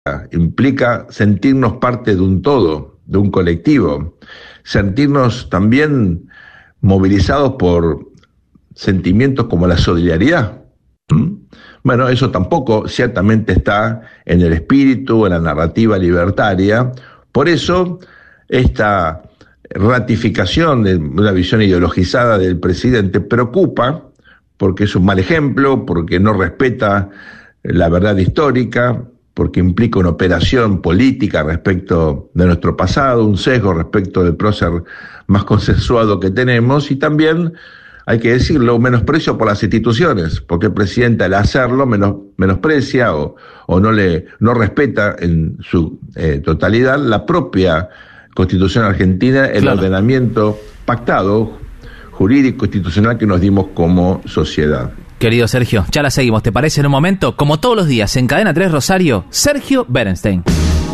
implica sentirnos parte de un todo, de un colectivo, sentirnos también movilizados por sentimientos como la solidaridad. Bueno, eso tampoco ciertamente está en el espíritu, en la narrativa libertaria. Por eso, esta ratificación de una visión ideologizada del presidente preocupa, porque es un mal ejemplo, porque no respeta la verdad histórica, porque implica una operación política respecto de nuestro pasado, un sesgo respecto del prócer más consensuado que tenemos, y también, hay que decirlo, un menosprecio por las instituciones, porque el presidente al hacerlo menosprecia o no respeta en su totalidad la propia Constitución argentina, el ordenamiento pactado, jurídico, institucional que nos dimos como sociedad. Querido Sergio, ya la seguimos, ¿te parece? En un momento, como todos los días, en Cadena 3 Rosario, Sergio Berenstein.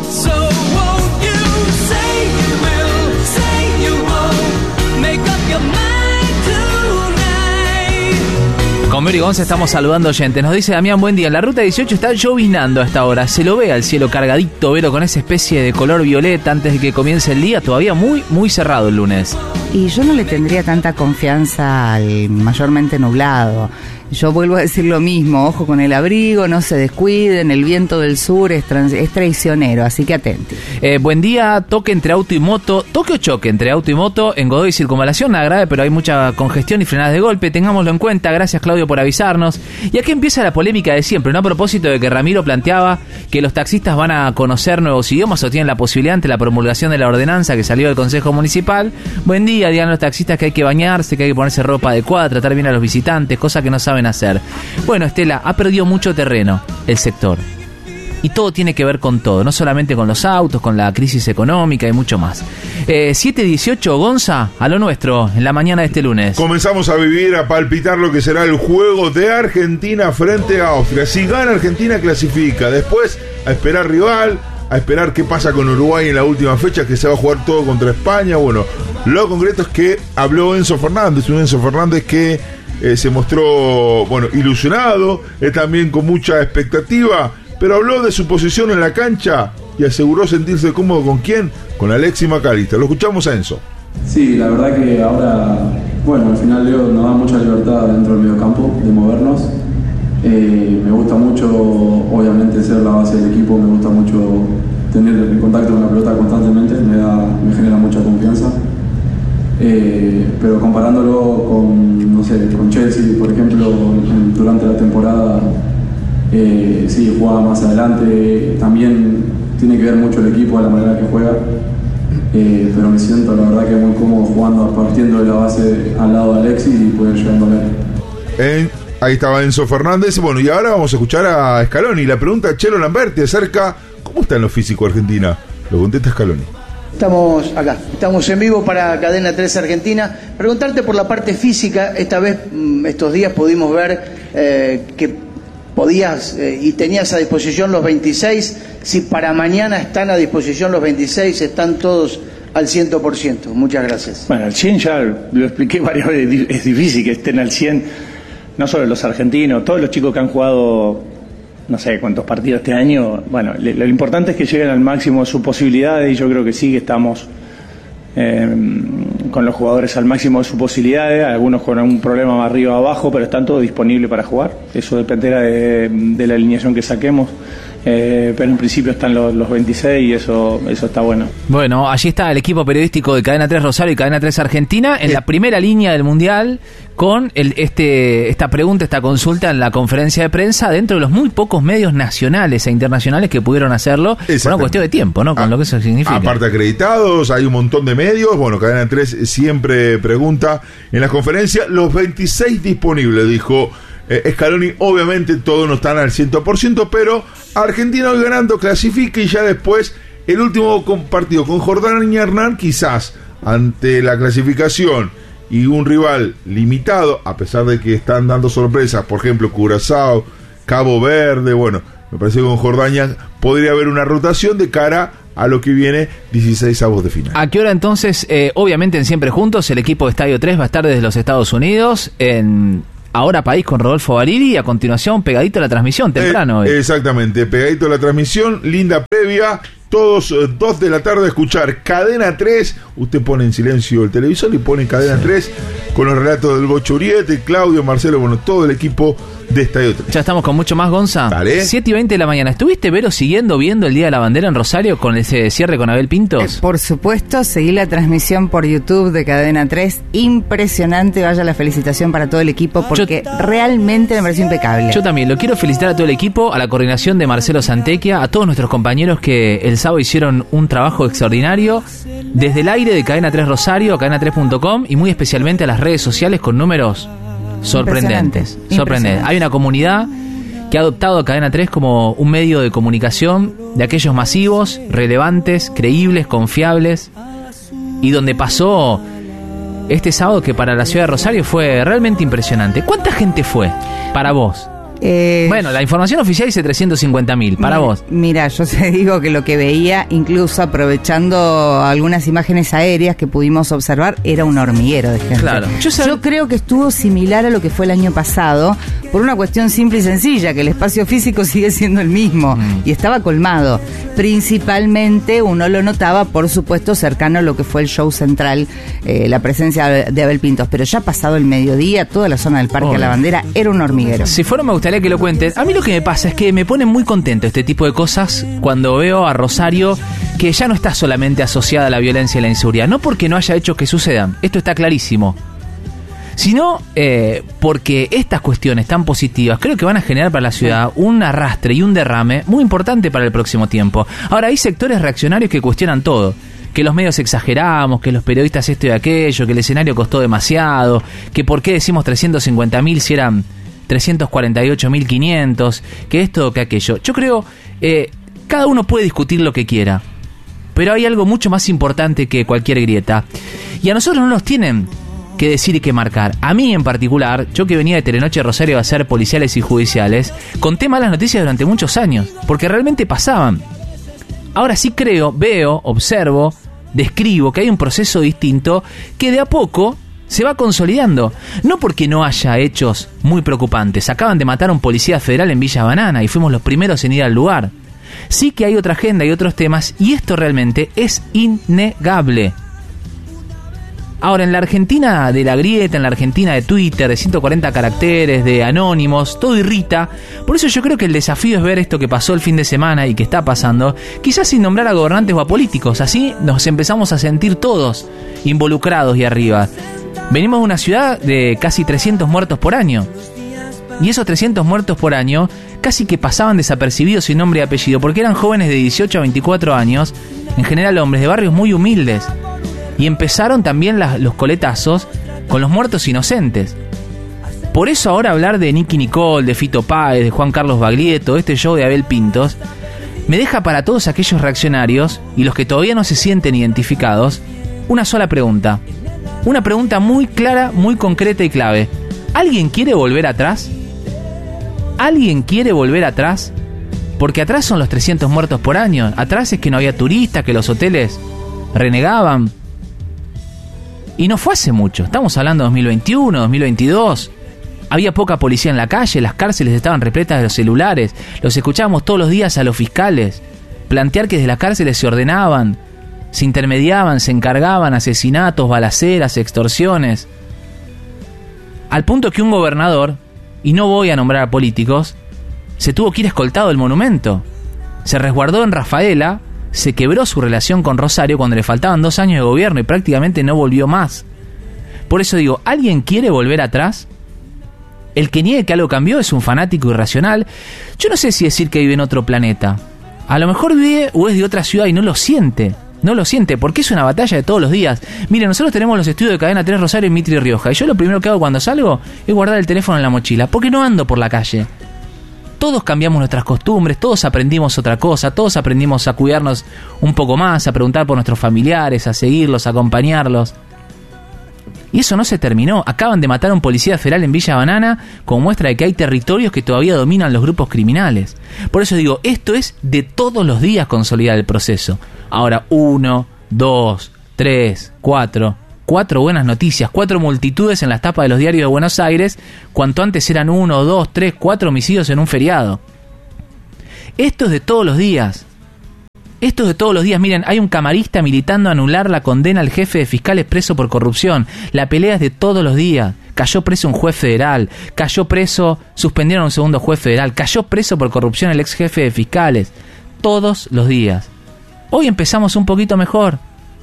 Con Mary Gonza estamos saludando oyentes. Nos dice Damián, buen día. En la ruta 18 está llovinando a esta hora. Se lo ve al cielo cargadito, pero con esa especie de color violeta antes de que comience el día. Todavía muy, muy cerrado el lunes. Y yo no le tendría tanta confianza al mayormente nublado. Yo vuelvo a decir lo mismo, ojo con el abrigo, no se descuiden, el viento del sur es traicionero, así que atenti. Buen día, toque entre auto y moto, toque o choque entre auto y moto en Godoy Circunvalación, nada grave, pero hay mucha congestión y frenadas de golpe, tengámoslo en cuenta, gracias Claudio por avisarnos. Y aquí empieza la polémica de siempre, ¿no? A propósito de que Ramiro planteaba que los taxistas van a conocer nuevos idiomas o tienen la posibilidad ante la promulgación de la ordenanza que salió del Consejo Municipal. Buen día, digan los taxistas que hay que bañarse, que hay que ponerse ropa adecuada, tratar bien a los visitantes, cosa que no saben hacer. Bueno, Estela, ha perdido mucho terreno el sector. Y todo tiene que ver con todo, no solamente con los autos, con la crisis económica y mucho más. 7:18, Gonza, a lo nuestro, en la mañana de este lunes. Comenzamos a vivir, a palpitar lo que será el juego de Argentina frente a Austria. Si gana Argentina, clasifica. Después, a esperar rival, a esperar qué pasa con Uruguay en la última fecha, que se va a jugar todo contra España. Bueno, lo concreto es que habló Enzo Fernández, un Enzo Fernández que se mostró, ilusionado, también con mucha expectativa, pero habló de su posición en la cancha y aseguró sentirse cómodo ¿con quién? Con Alexis McAllister. Lo escuchamos a Enzo. Sí, la verdad que ahora, al final Leo nos da mucha libertad dentro del mediocampo de movernos. Me gusta mucho, obviamente, ser la base del equipo, me gusta mucho tener el contacto con la pelota constantemente, me genera mucha confianza. Pero comparándolo con Chelsea, por ejemplo, durante la temporada, sí, jugaba más adelante, también tiene que ver mucho el equipo, a la manera que juega, pero me siento la verdad que muy cómodo jugando, partiendo de la base al lado de Alexis y poder llegar a ver. Ahí estaba Enzo Fernández, y ahora vamos a escuchar a Scaloni. La pregunta a Chelo Lamberti acerca, ¿cómo está en lo físico Argentina? Lo contesta Scaloni. Estamos acá, estamos en vivo para Cadena 3 Argentina. Preguntarte por la parte física, esta vez, estos días pudimos ver que podías y tenías a disposición los 26, si para mañana están a disposición los 26, están todos al 100%. Muchas gracias. Bueno, al 100 ya lo expliqué varias veces, es difícil que estén al 100, no solo los argentinos, todos los chicos que han jugado no sé cuántos partidos este año. Lo importante es que lleguen al máximo de sus posibilidades y yo creo que sí que estamos con los jugadores al máximo de sus posibilidades, algunos con algún problema más arriba o abajo, pero están todos disponibles para jugar. Eso dependerá de la alineación que saquemos. Pero en principio están los 26 y eso está bueno. Bueno, allí está el equipo periodístico de Cadena 3 Rosario y Cadena 3 Argentina en la primera línea del Mundial con esta pregunta, esta consulta en la conferencia de prensa dentro de los muy pocos medios nacionales e internacionales que pudieron hacerlo por una cuestión de tiempo, ¿no? Con lo que eso significa. Aparte acreditados, hay un montón de medios. Cadena 3 siempre pregunta en la conferencia, los 26 disponibles, dijo Scaloni. Obviamente todos no están al 100%, pero Argentina hoy ganando clasifica y ya después el último partido con Jordania Hernán, quizás ante la clasificación y un rival limitado, a pesar de que están dando sorpresas, por ejemplo Curazao, Cabo Verde, me parece que con Jordania podría haber una rotación de cara a lo que viene 16avos de final. ¿A qué hora entonces? Obviamente en Siempre Juntos, el equipo de Estadio 3 va a estar desde los Estados Unidos en Ahora País con Rodolfo Barili y a continuación pegadito a la transmisión, temprano. Exactamente, pegadito a la transmisión, linda previa. Todos 2 de la tarde a escuchar Cadena 3. Usted pone en silencio el televisor y pone Cadena 3 con los relatos del Bocho Uriete, Claudio, Marcelo, bueno, todo el equipo de Estadio 3. Ya estamos con mucho más, Gonza. Dale. 7:20 de la mañana. ¿Estuviste, Vero, viendo el Día de la Bandera en Rosario con ese cierre con Abel Pintos? Por supuesto, seguí la transmisión por YouTube de Cadena 3. Impresionante, vaya la felicitación para todo el equipo porque realmente me pareció impecable. Yo también, lo quiero felicitar a todo el equipo, a la coordinación de Marcelo Santequia, a todos nuestros compañeros que el sábado hicieron un trabajo extraordinario desde el aire de Cadena 3 Rosario, a cadena3.com y muy especialmente a las redes sociales con números sorprendentes. Hay una comunidad que ha adoptado a Cadena 3 como un medio de comunicación de aquellos masivos, relevantes, creíbles, confiables, y donde pasó este sábado que para la ciudad de Rosario fue realmente impresionante. ¿Cuánta gente fue para vos? Bueno, la información oficial dice 350.000, para vos. Mira, yo te digo que lo que veía, incluso aprovechando algunas imágenes aéreas que pudimos observar, era un hormiguero de gente. Claro. Yo creo que estuvo similar a lo que fue el año pasado, por una cuestión simple y sencilla, que el espacio físico sigue siendo el mismo, y estaba colmado. Principalmente uno lo notaba, por supuesto, cercano a lo que fue el show central, la presencia de Abel Pintos, pero ya pasado el mediodía, toda la zona del Parque de la Bandera era un hormiguero. Si fuera, me gustaría que lo cuenten. A mí lo que me pasa es que me pone muy contento este tipo de cosas cuando veo a Rosario que ya no está solamente asociada a la violencia y la inseguridad, no porque no haya hechos que sucedan, esto está clarísimo, sino porque estas cuestiones tan positivas creo que van a generar para la ciudad un arrastre y un derrame muy importante para el próximo tiempo. Ahora, hay sectores reaccionarios que cuestionan todo, que los medios exageramos, que los periodistas esto y aquello, que el escenario costó demasiado, que por qué decimos 350.000 si eran 348.500, que esto o que aquello. Yo creo, cada uno puede discutir lo que quiera, pero hay algo mucho más importante que cualquier grieta, y a nosotros no nos tienen que decir y que marcar. A mí en particular, yo que venía de Telenoche Rosario a hacer policiales y judiciales, conté malas noticias durante muchos años, porque realmente pasaban. Ahora sí creo, veo, observo, describo que hay un proceso distinto que de a poco se va consolidando. No porque no haya hechos muy preocupantes. Acaban de matar a un policía federal en Villa Banana y fuimos los primeros en ir al lugar. Sí que hay otra agenda y otros temas, y esto realmente es innegable. Ahora, en la Argentina de la grieta, en la Argentina de Twitter, de 140 caracteres, de anónimos, todo irrita. Por eso yo creo que el desafío es ver esto que pasó el fin de semana y que está pasando, quizás sin nombrar a gobernantes o a políticos. Así nos empezamos a sentir todos involucrados y arriba. Venimos de una ciudad de casi 300 muertos por año. Y esos 300 muertos por año casi que pasaban desapercibidos sin nombre y apellido, porque eran jóvenes de 18 a 24 años, en general hombres de barrios muy humildes. Y empezaron también los coletazos con los muertos inocentes. Por eso ahora hablar de Nicky Nicole, de Fito Páez, de Juan Carlos Baglietto, este show de Abel Pintos, me deja para todos aquellos reaccionarios y los que todavía no se sienten identificados, una sola pregunta. Una pregunta muy clara, muy concreta y clave. ¿Alguien quiere volver atrás? ¿Alguien quiere volver atrás? Porque atrás son los 300 muertos por año. Atrás es que no había turistas, que los hoteles renegaban. Y no fue hace mucho. Estamos hablando de 2021, 2022. Había poca policía en la calle, las cárceles estaban repletas de los celulares. Los escuchábamos todos los días a los fiscales plantear que desde las cárceles se ordenaban, se intermediaban, se encargaban asesinatos, balaceras, extorsiones. Al punto que un gobernador, y no voy a nombrar a políticos, se tuvo que ir escoltado del monumento. Se resguardó en Rafaela, se quebró su relación con Rosario cuando le faltaban 2 años de gobierno y prácticamente no volvió más. Por eso digo, ¿alguien quiere volver atrás? El que niegue que algo cambió es un fanático irracional. Yo no sé si decir que vive en otro planeta. A lo mejor vive o es de otra ciudad y no lo siente. No lo siente, porque es una batalla de todos los días. Miren, nosotros tenemos los estudios de Cadena 3 Rosario y Mitri Rioja, y yo lo primero que hago cuando salgo es guardar el teléfono en la mochila, porque no ando por la calle. Todos cambiamos nuestras costumbres, todos aprendimos otra cosa, todos aprendimos a cuidarnos un poco más, a preguntar por nuestros familiares, a seguirlos, a acompañarlos. Y eso no se terminó. Acaban de matar a un policía federal en Villa Banana como muestra de que hay territorios que todavía dominan los grupos criminales. Por eso digo, esto es de todos los días consolidar el proceso. Ahora 1, 2, 3, 4. 4 buenas noticias, 4 multitudes en las tapas de los diarios de Buenos Aires, cuanto antes eran 1, 2, 3, 4 homicidios en un feriado. Esto es de todos los días. Esto es de todos los días. Miren, hay un camarista militando a anular la condena al jefe de fiscales preso por corrupción. La pelea es de todos los días. Cayó preso un juez federal, suspendieron a un segundo juez federal, cayó preso por corrupción el ex jefe de fiscales. Todos los días. Hoy empezamos un poquito mejor.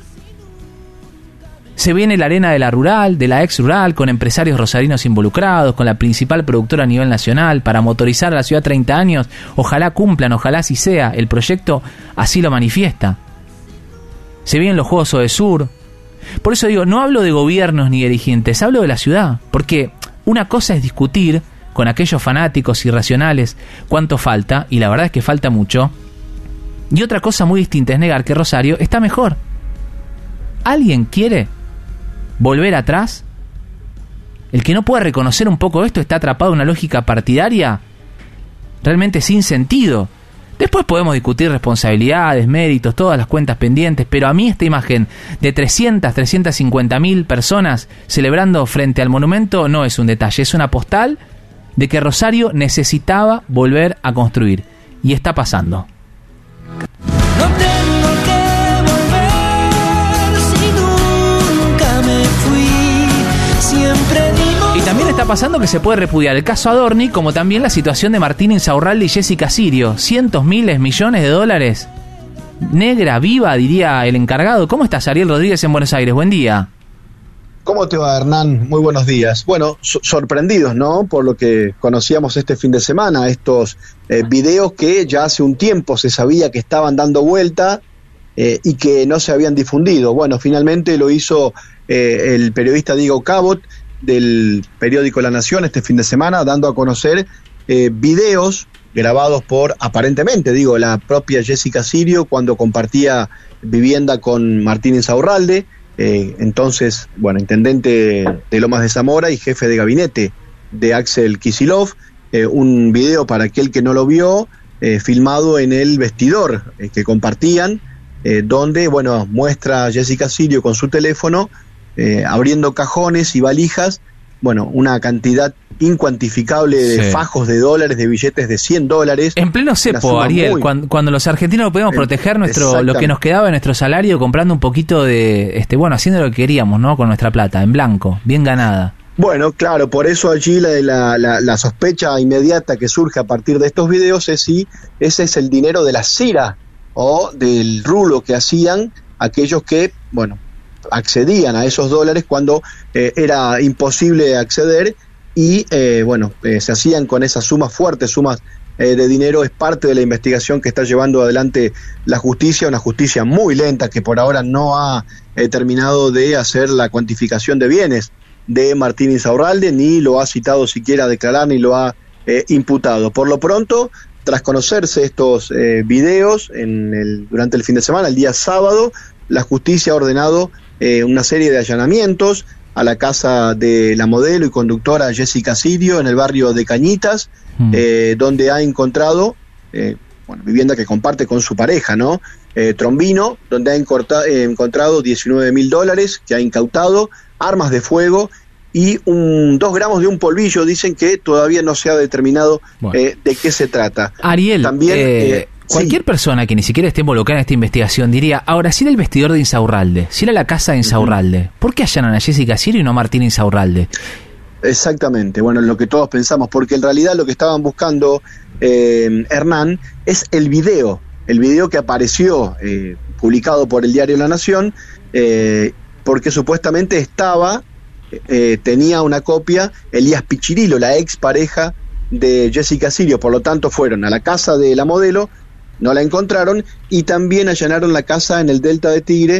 Se viene la arena de la rural, de la ex rural, con empresarios rosarinos involucrados, con la principal productora a nivel nacional, para motorizar a la ciudad 30 años. Ojalá cumplan, ojalá así sea. El proyecto así lo manifiesta. Se vienen los Juegos Odesur. Por eso digo, no hablo de gobiernos ni dirigentes, hablo de la ciudad. Porque una cosa es discutir con aquellos fanáticos irracionales cuánto falta, y la verdad es que falta mucho. Y otra cosa muy distinta es negar que Rosario está mejor. ¿Alguien quiere volver atrás? El que no pueda reconocer un poco esto está atrapado en una lógica partidaria realmente sin sentido. Después podemos discutir responsabilidades, méritos, todas las cuentas pendientes, pero a mí esta imagen de 350.000 personas celebrando frente al monumento no es un detalle, es una postal de que Rosario necesitaba volver a construir. Y está pasando. No tengo que volver si nunca me fui, siempre digo. Y también está pasando que se puede repudiar el caso Adorni, como también la situación de Martín Insaurralde y Jessica Sirio. Cientos, miles, millones de dólares. Negra, viva, diría el encargado. ¿Cómo estás, Ariel Rodríguez, en Buenos Aires? Buen día. ¿Cómo te va, Hernán? Muy buenos días. Bueno, sorprendidos, ¿no? Por lo que conocíamos este fin de semana, estos videos que ya hace un tiempo se sabía que estaban dando vuelta y que no se habían difundido. Bueno, finalmente lo hizo el periodista Diego Cabot del periódico La Nación este fin de semana, dando a conocer videos grabados por, aparentemente, la propia Jessica Sirio cuando compartía vivienda con Martín Insaurralde. Entonces, intendente de Lomas de Zamora y jefe de gabinete de Axel Kicillof, un video para aquel que no lo vio, filmado en el vestidor que compartían, donde, muestra a Jessica Sirio con su teléfono, abriendo cajones y valijas, una cantidad incuantificable de fajos de dólares, de billetes de $100. En pleno cepo, Ariel, cuando los argentinos podemos proteger lo que nos quedaba de nuestro salario comprando un poquito de, haciendo lo que queríamos, ¿no? Con nuestra plata, en blanco, bien ganada. Bueno, claro, por eso allí la sospecha inmediata que surge a partir de estos videos es si ese es el dinero de la CIRA o del rulo que hacían aquellos que, accedían a esos dólares cuando era imposible acceder y se hacían con esas fuertes sumas de dinero. Es parte de la investigación que está llevando adelante la justicia, una justicia muy lenta que por ahora no ha terminado de hacer la cuantificación de bienes de Martín Insaurralde, ni lo ha citado siquiera a declarar, ni lo ha imputado. Por lo pronto, tras conocerse estos videos durante el fin de semana, el día sábado, la justicia ha ordenado una serie de allanamientos a la casa de la modelo y conductora Jessica Sirio en el barrio de Cañitas, donde ha encontrado vivienda que comparte con su pareja, ¿no? Trombino, donde ha encontrado $19.000 que ha incautado, armas de fuego y 2 gramos de un polvillo. Dicen que todavía no se ha determinado de qué se trata. Ariel, también cualquier persona que ni siquiera esté involucrada en esta investigación diría, ahora, si era el vestidor de Insaurralde, si era la casa de Insaurralde, ¿por qué allanan a Jessica Sirio y no a Martín Insaurralde? Exactamente, lo que todos pensamos, porque en realidad lo que estaban buscando, Hernán, es el video que apareció publicado por el diario La Nación, porque supuestamente tenía una copia Elías Pichirilo, la ex pareja de Jessica Sirio. Por lo tanto fueron a la casa de la modelo, no la encontraron, y también allanaron la casa en el Delta de Tigre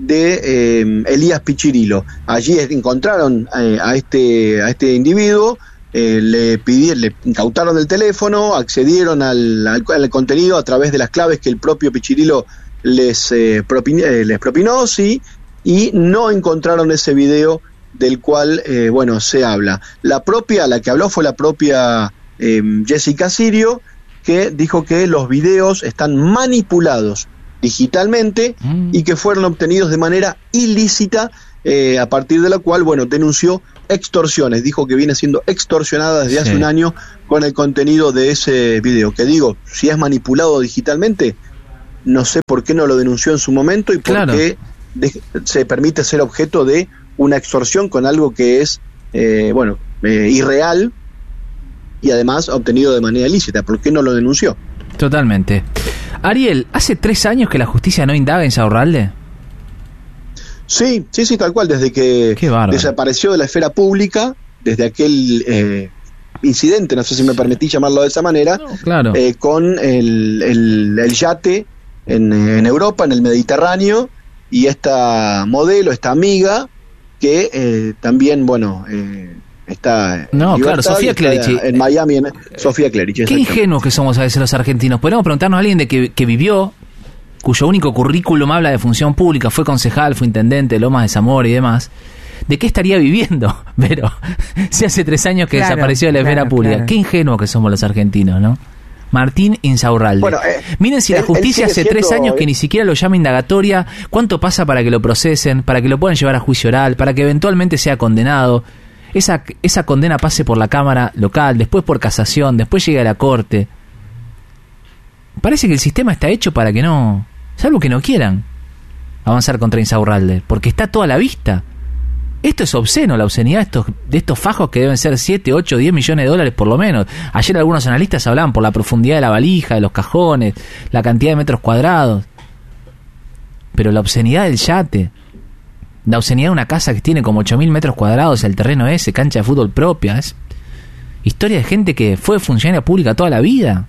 de Elías Pichirilo. Allí encontraron a este individuo, le incautaron el teléfono, accedieron al contenido a través de las claves que el propio Pichirilo les propinó, sí, y no encontraron ese video del cual se habla. La que habló fue la propia Jessica Sirio, que dijo que los videos están manipulados digitalmente y que fueron obtenidos de manera ilícita, a partir de la cual, bueno, denunció extorsiones, dijo que viene siendo extorsionada desde hace un año con el contenido de ese video, que digo, si es manipulado digitalmente, no sé por qué no lo denunció en su momento y por qué se permite ser objeto de una extorsión con algo que es, irreal y además obtenido de manera ilícita. ¿Por qué no lo denunció? Totalmente. Ariel, ¿hace 3 años que la justicia no indaga en Insaurralde? Sí, tal cual, desde que desapareció de la esfera pública, desde aquel incidente, no sé si me permitís llamarlo de esa manera, con el yate en Europa, en el Mediterráneo, y esta modelo, esta amiga, que también, está Sofía Clerici. En Miami, Sofía Clerici. Qué ingenuos que somos a veces los argentinos. Podemos preguntarnos a alguien que vivió, cuyo único currículum habla de función pública, fue concejal, fue intendente, Lomas de Zamora y demás. ¿De qué estaría viviendo? Pero si hace 3 años que desapareció de la esfera pública. Qué ingenuos que somos los argentinos, ¿no? Martín Insaurralde. Miren si la justicia hace 3 años que ni siquiera lo llama indagatoria, ¿cuánto pasa para que lo procesen, para que lo puedan llevar a juicio oral, para que eventualmente sea condenado? Esa condena pase por la Cámara local, después por casación, después llegue a la Corte. Parece que el sistema está hecho para que no, salvo que no quieran avanzar contra Insaurralde, porque está toda a la vista. Esto es obsceno, la obscenidad de estos fajos que deben ser 7, 8, 10 millones de dólares por lo menos. Ayer algunos analistas hablaban por la profundidad de la valija, de los cajones, la cantidad de metros cuadrados. Pero la obscenidad del yate, la obscenidad de una casa que tiene como 8.000 metros cuadrados, el terreno ese, cancha de fútbol propia, es historia de gente que fue funcionaria pública toda la vida.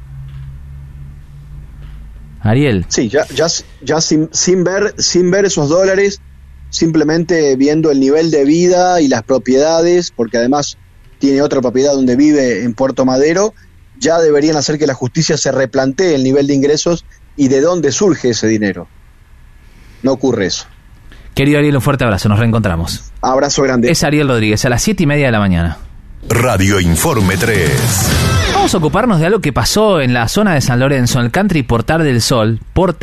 Ariel. Sí, ya sin ver esos dólares, simplemente viendo el nivel de vida y las propiedades, porque además tiene otra propiedad donde vive en Puerto Madero, ya deberían hacer que la justicia se replantee el nivel de ingresos y de dónde surge ese dinero. No ocurre eso. Querido Ariel, un fuerte abrazo, nos reencontramos. Abrazo grande. Es Ariel Rodríguez, a las 7:30 de la mañana. Radio Informe 3. Vamos a ocuparnos de algo que pasó en la zona de San Lorenzo, en el country Portal del Sol,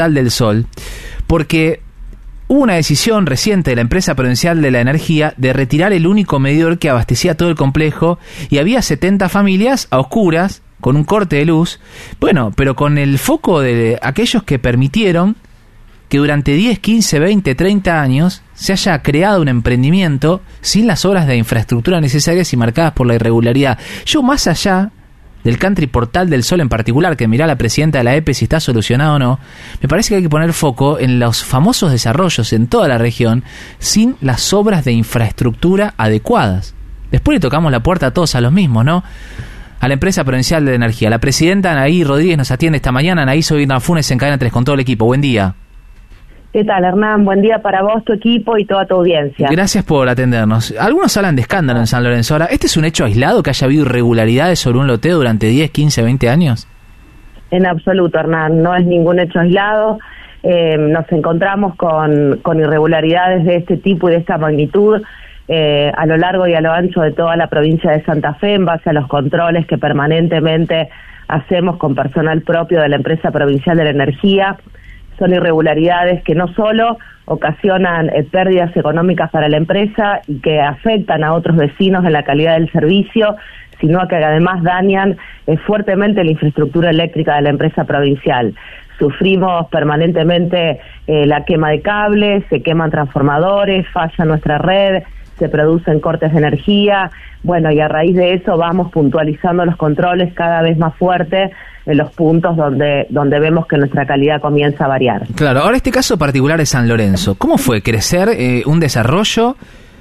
porque hubo una decisión reciente de la empresa provincial de la energía de retirar el único medidor que abastecía todo el complejo y había 70 familias a oscuras, con un corte de luz, pero con el foco de aquellos que permitieron que durante 10, 15, 20, 30 años se haya creado un emprendimiento sin las obras de infraestructura necesarias y marcadas por la irregularidad. Yo, más allá del country Portal del Sol en particular, que mirá la presidenta de la EPE si está solucionado o no, me parece que hay que poner foco en los famosos desarrollos en toda la región sin las obras de infraestructura adecuadas. Después le tocamos la puerta a todos a los mismos, ¿no? A la empresa provincial de energía. La presidenta Anaí Rodríguez nos atiende esta mañana. Anaí, soy Irna Funes en Cadena 3 con todo el equipo. Buen día. ¿Qué tal, Hernán? Buen día para vos, tu equipo y toda tu audiencia. Gracias por atendernos. Algunos hablan de escándalo en San Lorenzo. Ahora, ¿este es un hecho aislado que haya habido irregularidades sobre un loteo durante 10, 15, 20 años? En absoluto, Hernán. No es ningún hecho aislado. Nos encontramos con irregularidades de este tipo y de esta magnitud a lo largo y a lo ancho de toda la provincia de Santa Fe, en base a los controles que permanentemente hacemos con personal propio de la empresa provincial de la energía. Son irregularidades que no solo ocasionan pérdidas económicas para la empresa y que afectan a otros vecinos en la calidad del servicio, sino que además dañan fuertemente la infraestructura eléctrica de la empresa provincial. Sufrimos permanentemente la quema de cables, se queman transformadores, falla nuestra red, se producen cortes de energía. Bueno, y a raíz de eso vamos puntualizando los controles cada vez más fuertes en los puntos donde vemos que nuestra calidad comienza a variar. Claro, ahora este caso particular es San Lorenzo. ¿Cómo fue crecer un desarrollo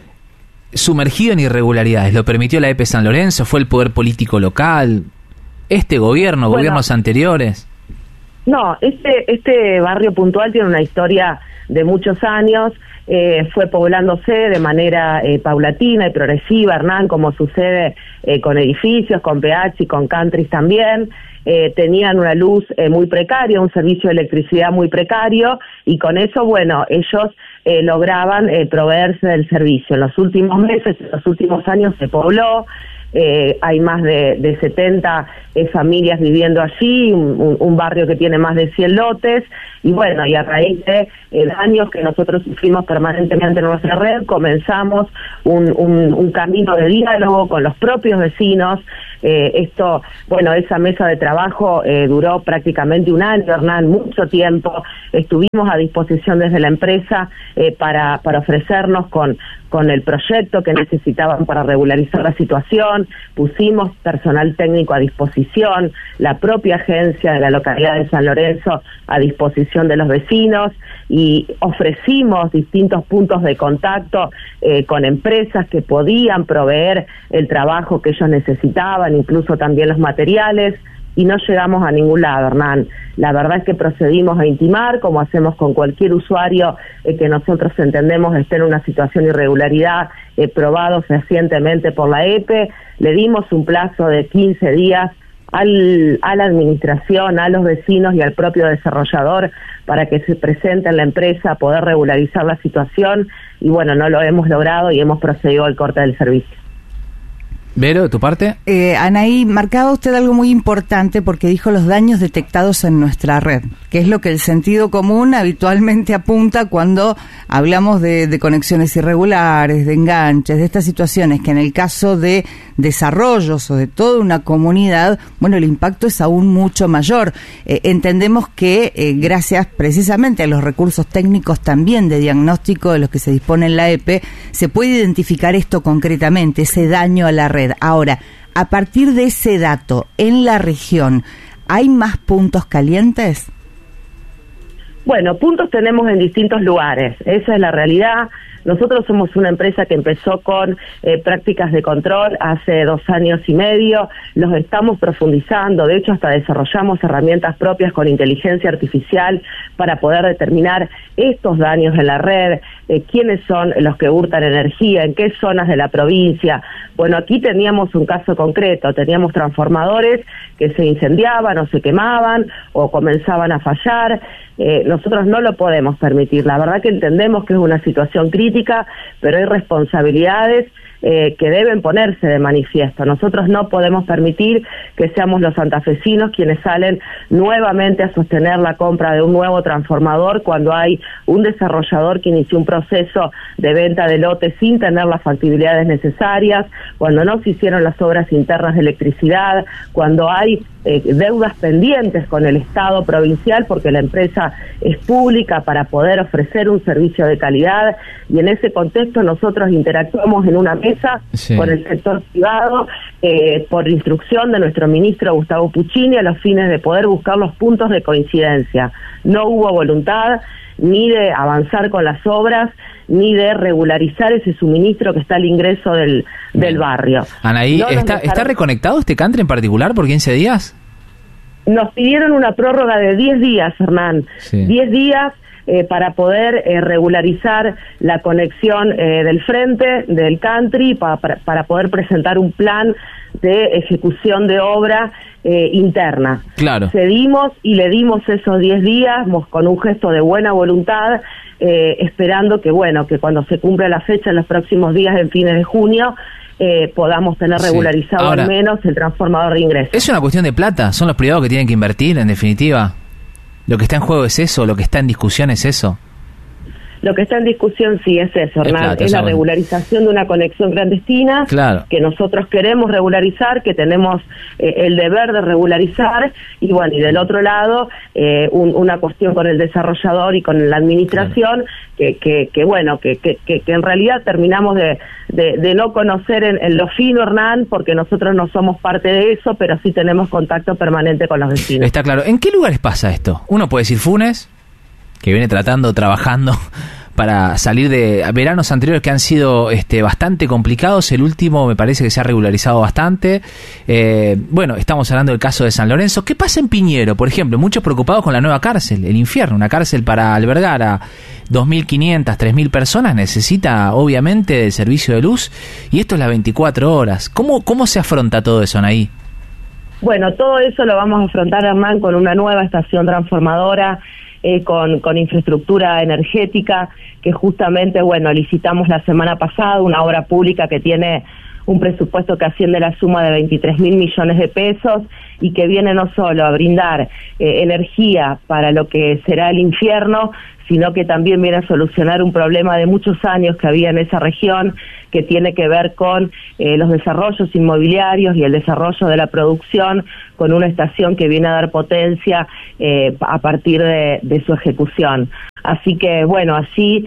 sumergido en irregularidades? ¿Lo permitió la EPE San Lorenzo? ¿Fue el poder político local? ¿Este gobierno? ¿Gobiernos anteriores? No, este barrio puntual tiene una historia de muchos años. Fue poblándose de manera paulatina y progresiva, Hernán, como sucede con edificios, con PH y con countries también. Tenían una luz muy precaria, un servicio de electricidad muy precario, y con eso, bueno, ellos lograban proveerse del servicio. En los últimos meses, en los últimos años se pobló, hay más de 70 familias viviendo allí, un barrio que tiene más de 100 lotes, y bueno, y a raíz de daños que nosotros sufrimos permanentemente en nuestra red, comenzamos un camino de diálogo con los propios vecinos. Esa mesa de trabajo duró prácticamente un año, Hernán, mucho tiempo. Estuvimos a disposición desde la empresa para ofrecernos con el proyecto que necesitaban para regularizar la situación, pusimos personal técnico a disposición, la propia agencia de la localidad de San Lorenzo a disposición de los vecinos, y ofrecimos distintos puntos de contacto con empresas que podían proveer el trabajo que ellos necesitaban, incluso también los materiales, y no llegamos a ningún lado, Hernán. La verdad es que procedimos a intimar, como hacemos con cualquier usuario que nosotros entendemos esté en una situación de irregularidad, probado fehacientemente por la EPE. Le dimos un plazo de 15 días a la administración, a los vecinos y al propio desarrollador para que se presente en la empresa a poder regularizar la situación, y bueno, no lo hemos logrado y hemos procedido al corte del servicio. Vero, ¿de tu parte? Anaí, marcaba usted algo muy importante porque dijo los daños detectados en nuestra red, que es lo que el sentido común habitualmente apunta cuando hablamos de conexiones irregulares, de enganches, de estas situaciones que en el caso de desarrollos o de toda una comunidad, bueno, el impacto es aún mucho mayor. Entendemos que gracias precisamente a los recursos técnicos también de diagnóstico de los que se dispone en la EPE, se puede identificar esto concretamente, ese daño a la red. Ahora, a partir de ese dato, en la región, ¿hay más puntos calientes? Bueno, puntos tenemos en distintos lugares, esa es la realidad. Nosotros somos una empresa que empezó con prácticas de control hace 2 años y medio, los estamos profundizando, de hecho hasta desarrollamos herramientas propias con inteligencia artificial para poder determinar estos daños en la red, quiénes son los que hurtan energía, en qué zonas de la provincia. Bueno, aquí teníamos un caso concreto, teníamos transformadores que se incendiaban o se quemaban o comenzaban a fallar. Nosotros no lo podemos permitir, la verdad que entendemos que es una situación crítica, pero hay responsabilidades que deben ponerse de manifiesto. Nosotros no podemos permitir que seamos los santafesinos quienes salen nuevamente a sostener la compra de un nuevo transformador cuando hay un desarrollador que inició un proceso de venta de lotes sin tener las factibilidades necesarias, cuando no se hicieron las obras internas de electricidad, cuando hay deudas pendientes con el Estado provincial porque la empresa es pública para poder ofrecer un servicio de calidad, y en ese contexto nosotros interactuamos en una mesa con el sector privado por instrucción de nuestro ministro Gustavo Puccini a los fines de poder buscar los puntos de coincidencia. No hubo voluntad ni de avanzar con las obras, ni de regularizar ese suministro que está al ingreso del barrio. Anaí, ¿está reconectado este country en particular por 15 días? Nos pidieron una prórroga de 10 días, Hernán. 10 días para poder regularizar la conexión del frente, del country, para poder presentar un plan de ejecución de obra interna. Claro. Cedimos y le dimos esos 10 días con un gesto de buena voluntad, esperando que cuando se cumpla la fecha en los próximos días, en fines de junio, podamos tener regularizado Ahora, al menos el transformador de ingreso. ¿Es una cuestión de plata? ¿Son los privados que tienen que invertir, en definitiva? ¿Lo que está en juego es eso? ¿Lo que está en discusión es eso? Lo que está en discusión sí es eso, Hernán, es la regularización de una conexión clandestina, que nosotros queremos regularizar, que tenemos el deber de regularizar, y del otro lado una cuestión con el desarrollador y con la administración, que en realidad terminamos de no conocer en lo fino, Hernán, porque nosotros no somos parte de eso, pero sí tenemos contacto permanente con los vecinos. Está claro. ¿En qué lugares pasa esto? Uno puede decir Funes, que viene trabajando para salir de veranos anteriores que han sido bastante complicados. El último me parece que se ha regularizado bastante. Estamos hablando del caso de San Lorenzo. ¿Qué pasa en Piñero, por ejemplo? Muchos preocupados con la nueva cárcel, el infierno. Una cárcel para albergar a 2.500, 3.000 personas necesita obviamente el servicio de luz, y esto es las 24 horas. ¿Cómo se afronta todo eso, Anaí? Bueno, todo eso lo vamos a afrontar, Hernán, con una nueva estación transformadora con infraestructura energética, que justamente, bueno, licitamos la semana pasada una obra pública que tiene un presupuesto que asciende a la suma de 23.000 millones de pesos y que viene no solo a brindar energía para lo que será el infierno, sino que también viene a solucionar un problema de muchos años que había en esa región, que tiene que ver con los desarrollos inmobiliarios y el desarrollo de la producción, con una estación que viene a dar potencia a partir de su ejecución. Así que, bueno, así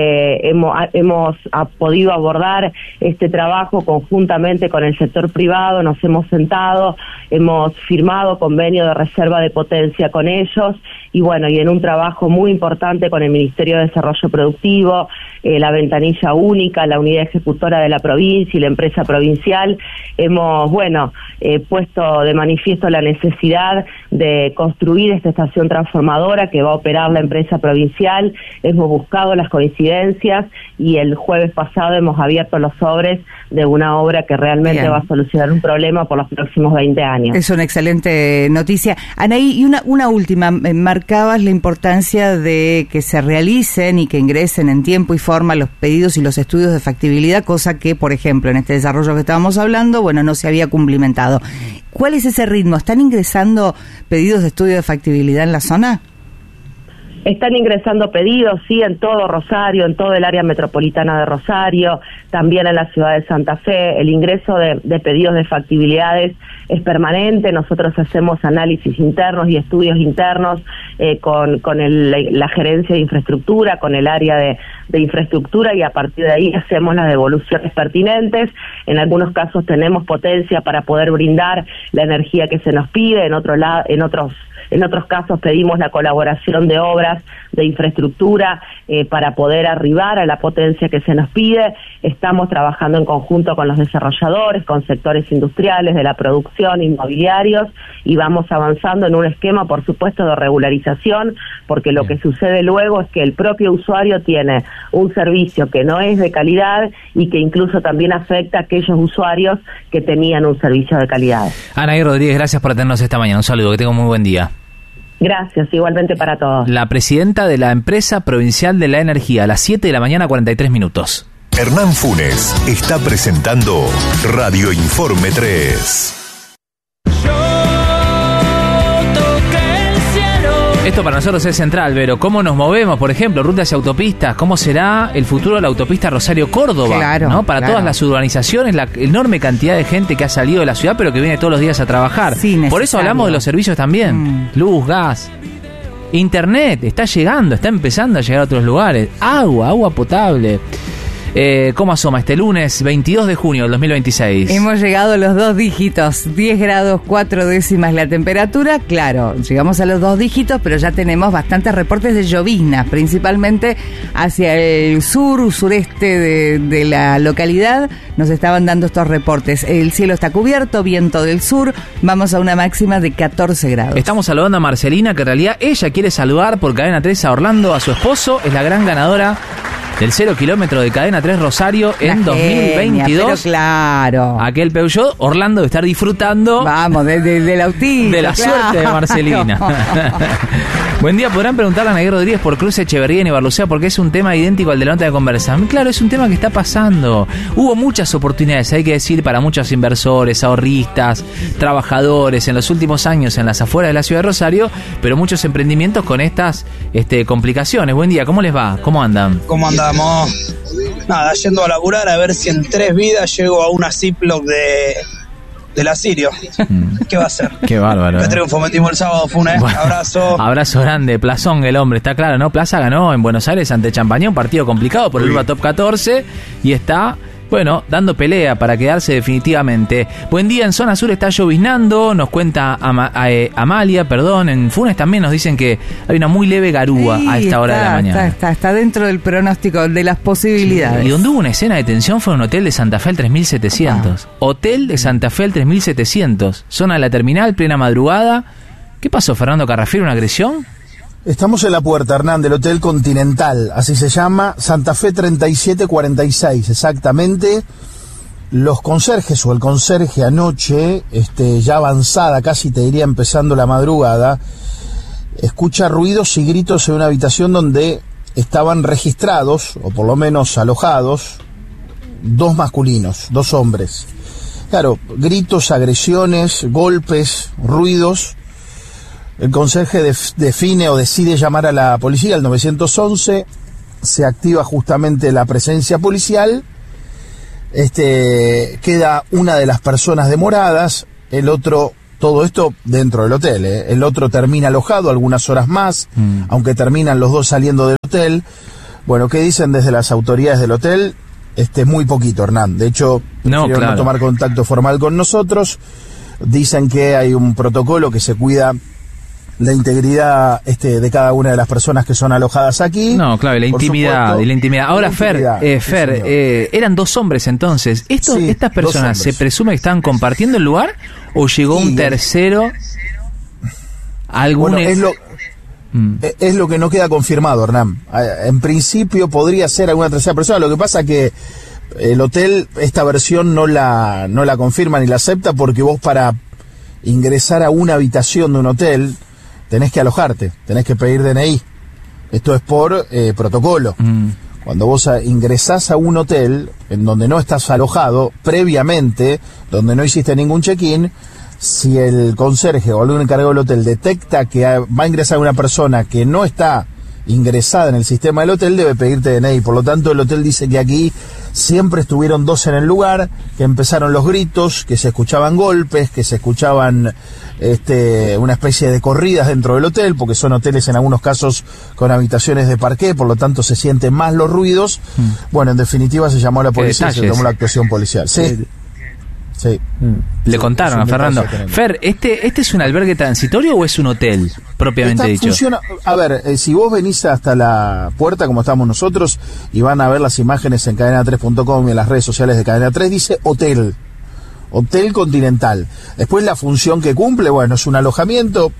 hemos podido abordar este trabajo conjuntamente con el sector privado, nos hemos sentado, hemos firmado convenio de reserva de potencia con ellos, y bueno, y en un trabajo muy importante con el Ministerio de Desarrollo Productivo, la ventanilla única, la unidad ejecutora de la provincia y la empresa provincial, hemos, bueno, puesto de manifiesto la necesidad de construir esta estación transformadora que va a operar la empresa provincial. Hemos buscado las coincidencias y el jueves pasado hemos abierto los sobres de una obra que realmente va a solucionar un problema por los próximos 20 años. Es una excelente noticia. Anaí, y una última, marcabas la importancia de que se realicen y que ingresen en tiempo y forma los pedidos y los estudios de factibilidad, cosa que, por ejemplo, en este desarrollo que estábamos hablando, bueno, no se había cumplimentado. ¿Cuál es ese ritmo? ¿Están ingresando pedidos de estudio de factibilidad en la zona? Están ingresando pedidos, sí, en todo Rosario, en todo el área metropolitana de Rosario, también en la ciudad de Santa Fe. El ingreso de pedidos de factibilidades es permanente. Nosotros hacemos análisis internos y estudios internos con la gerencia de infraestructura, con el área de infraestructura, y a partir de ahí hacemos las devoluciones pertinentes. En algunos casos tenemos potencia para poder brindar la energía que se nos pide, en otros casos pedimos la colaboración de obras de infraestructura para poder arribar a la potencia que se nos pide. Estamos trabajando en conjunto con los desarrolladores, con sectores industriales, de la producción, inmobiliarios, y vamos avanzando en un esquema, por supuesto, de regularización, porque lo que sucede luego es que el propio usuario tiene un servicio que no es de calidad y que incluso también afecta a aquellos usuarios que tenían un servicio de calidad. Anaí Rodríguez, gracias por atendernos esta mañana. Un saludo, que tenga un muy buen día. Gracias, igualmente para todos. La presidenta de la Empresa Provincial de la Energía, a las 7 de la mañana, 43 minutos. Hernán Funes está presentando Radio Informe 3. Esto para nosotros es central, pero ¿cómo nos movemos? Por ejemplo, rutas y autopistas, ¿cómo será el futuro de la autopista Rosario-Córdoba? Claro, ¿no? Para todas las urbanizaciones, la enorme cantidad de gente que ha salido de la ciudad, pero que viene todos los días a trabajar. Sí, por eso hablamos de los servicios también. Luz, gas, internet, está llegando, está empezando a llegar a otros lugares. Agua potable. ¿Cómo asoma este lunes 22 de junio del 2026? Hemos llegado a los 2 dígitos, 10 grados 4 décimas la temperatura. Claro, llegamos a los 2 dígitos, pero ya tenemos bastantes reportes de lloviznas, principalmente hacia el sureste de la localidad. Nos estaban dando estos reportes. El cielo está cubierto, viento del sur, vamos a una máxima de 14 grados. Estamos saludando a Marcelina, que en realidad ella quiere saludar por Cadena 3 a Orlando, a su esposo, es la gran ganadora del 0 kilómetro de Cadena 3 Rosario en 2022. Pero claro. Aquel Peugeot, Orlando de estar disfrutando. Vamos, del autismo. De la suerte de Marcelina. Buen día, podrán preguntarle a Anaí Rodríguez por Cruz Echeverría en Ibarlucea, porque es un tema idéntico al de la nota de conversación. Claro, es un tema que está pasando. Hubo muchas oportunidades, hay que decir, para muchos inversores, ahorristas, trabajadores en los últimos años en las afueras de la ciudad de Rosario, pero muchos emprendimientos con estas complicaciones. Buen día, ¿cómo les va? ¿Cómo andan? ¿Cómo andamos? Nada, yendo a laburar a ver si en 3 vidas llego a una Ziploc de la Sirio. ¿Qué va a hacer? Qué bárbaro. Qué triunfo metimos el sábado, Funes. Bueno, abrazo. Abrazo grande. Plazón el hombre, está claro, ¿no? Plaza ganó en Buenos Aires ante Champañá, un partido complicado por el Urba Top 14, y está, bueno, dando pelea para quedarse definitivamente. Buen día, en zona sur está lloviznando, nos cuenta Amalia, en Funes también nos dicen que hay una muy leve garúa a esta hora de la mañana. Está dentro del pronóstico de las posibilidades. Sí. Y donde hubo una escena de tensión fue un hotel de Santa Fe al 3700. Hotel de Santa Fe al 3700. Zona de la terminal, plena madrugada. ¿Qué pasó, Fernando Carrafiel? ¿Una agresión? Estamos en la puerta, Hernán, del Hotel Continental, así se llama, Santa Fe 3746, exactamente. Los conserjes o el conserje anoche, ya avanzada, casi te diría empezando la madrugada, escucha ruidos y gritos en una habitación donde estaban registrados, o por lo menos alojados, 2 masculinos, 2 hombres. Claro, gritos, agresiones, golpes, ruidos. El conserje define o decide llamar a la policía, al 911, se activa justamente la presencia policial, queda una de las personas demoradas, el otro, todo esto dentro del hotel, el otro termina alojado algunas horas más, aunque terminan los 2 saliendo del hotel. Bueno, ¿qué dicen desde las autoridades del hotel? Muy poquito, Hernán. De hecho, no tomar contacto formal con nosotros. Dicen que hay un protocolo que se cuida la integridad de cada una de las personas que son alojadas aquí. No, claro, y la intimidad. Ahora, Fer, eran 2 hombres entonces. ¿Estas personas se presume que estaban compartiendo el lugar o llegó un tercero? Bueno, es lo que no queda confirmado, Hernán. En principio podría ser alguna tercera persona. Lo que pasa que el hotel esta versión no la confirma ni la acepta, porque vos para ingresar a una habitación de un hotel tenés que alojarte, tenés que pedir DNI. Esto es por protocolo. Cuando vos ingresás a un hotel en donde no estás alojado previamente, donde no hiciste ningún check-in, si el conserje o algún encargado del hotel detecta que va a ingresar una persona que no está ingresada en el sistema del hotel, debe pedirte DNI. Por lo tanto, el hotel dice que aquí siempre estuvieron 2 en el lugar, que empezaron los gritos, que se escuchaban golpes, que se escuchaban una especie de corridas dentro del hotel, porque son hoteles en algunos casos con habitaciones de parqué, por lo tanto se sienten más los ruidos. Bueno, en definitiva se llamó a la policía y se tomó la actuación policial. Sí. Sí. Le contaron a Fernando. Fer, ¿este es un albergue transitorio o es un hotel propiamente dicho? A ver, si vos venís hasta la puerta como estamos nosotros y van a ver las imágenes en cadena3.com y en las redes sociales de Cadena 3, dice hotel Continental. Después la función que cumple, bueno, es un alojamiento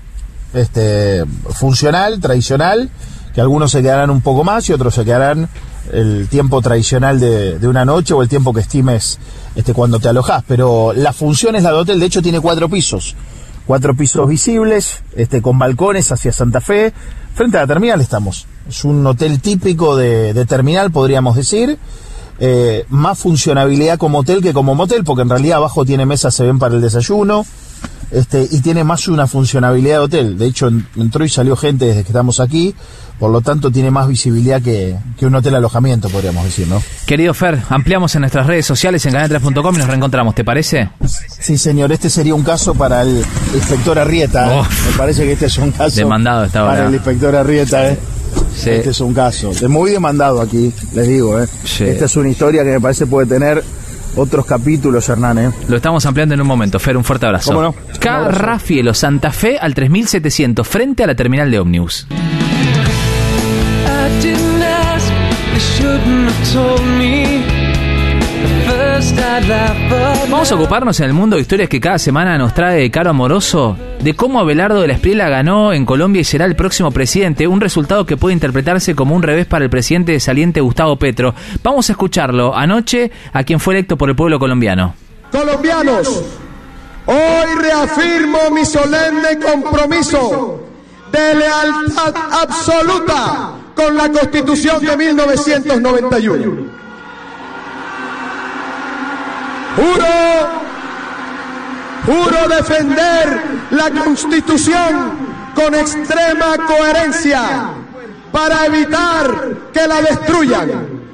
funcional, tradicional, que algunos se quedarán un poco más y otros se quedarán el tiempo tradicional de una noche o el tiempo que estimes cuando te alojás, pero la función es la de hotel. De hecho tiene 4 pisos visibles, con balcones hacia Santa Fe, frente a la terminal estamos. Es un hotel típico de terminal, podríamos decir, más funcionabilidad como hotel que como motel, porque en realidad abajo tiene mesas, se ven para el desayuno, y tiene más una funcionabilidad de hotel. De hecho entró y salió gente desde que estamos aquí, por lo tanto tiene más visibilidad que un hotel alojamiento, podríamos decir, ¿no? Querido Fer, ampliamos en nuestras redes sociales en canal3.com y nos reencontramos, ¿te parece? Sí, señor, este sería un caso para el inspector Arrieta. Me parece que este es un caso demandado para el inspector Arrieta, Sí. Este es un caso muy demandado aquí, les digo, Sí. Esta es una historia que me parece puede tener otros capítulos, Hernán, Lo estamos ampliando en un momento. Fer, un fuerte abrazo. ¿Cómo no? Carrafielo, Santa Fe, al 3700, frente a la terminal de ómnibus. Vamos a ocuparnos en el mundo de historias que cada semana nos trae Caro Amoroso, de cómo Abelardo de la Espriella ganó en Colombia y será el próximo presidente, un resultado que puede interpretarse como un revés para el presidente saliente Gustavo Petro. Vamos a escucharlo anoche a quien fue electo por el pueblo colombiano. Colombianos, hoy reafirmo mi solemne compromiso de lealtad absoluta con la Constitución de 1991. Juro defender la Constitución con extrema coherencia para evitar que la destruyan.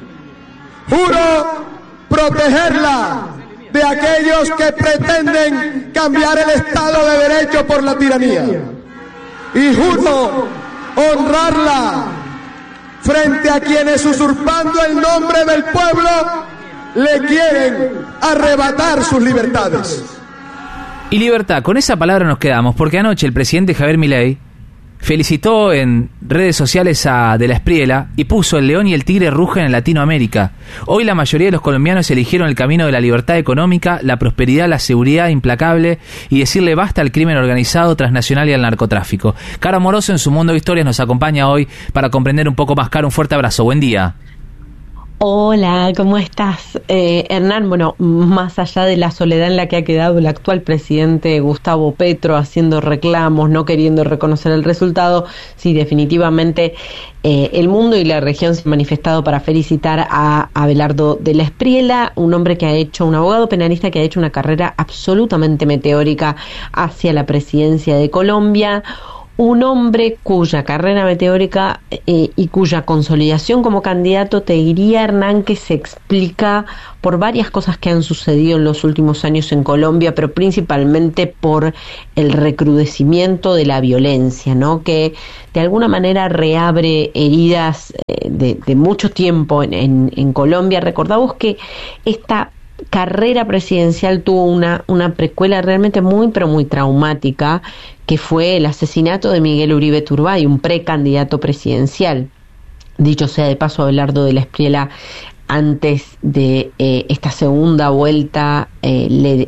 Juro protegerla de aquellos que pretenden cambiar el Estado de Derecho por la tiranía. Y juro honrarla frente a quienes, usurpando el nombre del pueblo, le quieren arrebatar sus libertades. Y libertad, con esa palabra nos quedamos, porque anoche el presidente Javier Milei felicitó en redes sociales a De la Espriella y puso: el león y el tigre rugen en Latinoamérica. Hoy la mayoría de los colombianos eligieron el camino de la libertad económica, la prosperidad, la seguridad implacable y decirle basta al crimen organizado, transnacional y al narcotráfico. Caro Amoroso en su mundo de historias nos acompaña hoy para comprender un poco más. Caro, un fuerte abrazo, buen día. Hola, ¿cómo estás? Hernán, bueno, más allá de la soledad en la que ha quedado el actual presidente Gustavo Petro haciendo reclamos, no queriendo reconocer el resultado, sí, definitivamente el mundo y la región se han manifestado para felicitar a Abelardo de la Espriella, un abogado penalista que ha hecho una carrera absolutamente meteórica hacia la presidencia de Colombia. Un hombre cuya carrera meteórica y cuya consolidación como candidato, te diría, Hernán, que se explica por varias cosas que han sucedido en los últimos años en Colombia, pero principalmente por el recrudecimiento de la violencia, ¿no? Que de alguna manera reabre heridas de mucho tiempo en Colombia. Recordamos que esta carrera presidencial tuvo una precuela realmente muy pero muy traumática, que fue el asesinato de Miguel Uribe Turbay, un precandidato presidencial. Dicho sea de paso, Abelardo de la Espriella, antes de esta segunda vuelta, le